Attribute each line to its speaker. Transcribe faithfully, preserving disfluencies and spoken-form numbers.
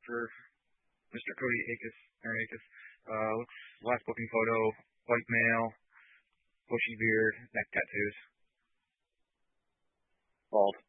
Speaker 1: for Mister Cody Akis. Aaron Akis. Uh, looks last booking photo, white male, bushy beard, neck tattoos.
Speaker 2: Bald.